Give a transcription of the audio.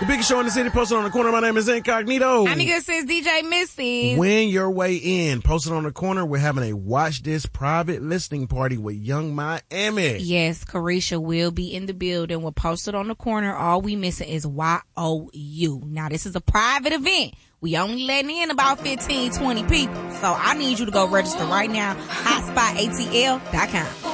The biggest show in the city, posted on the corner. My name is Incognito. I'm your good sis, DJ Missy. Win your way in. Posted on the corner, we're having a Watch This private listening party with Young Miami. Yes, Carisha will be in the building. We're posted on the corner. All we missing is YOU. Now, this is a private event. We only letting in about 15, 20 people. So I need you to go register right now. HotspotATL.com.